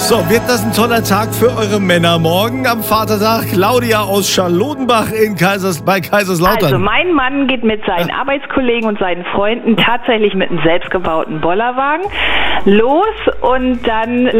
So, wird das ein toller Tag für eure Männer morgen am Vatertag? Claudia aus Charlotenbach bei Kaiserslautern. Also mein Mann geht mit seinen Arbeitskollegen und seinen Freunden tatsächlich mit einem selbstgebauten Bollerwagen los und dann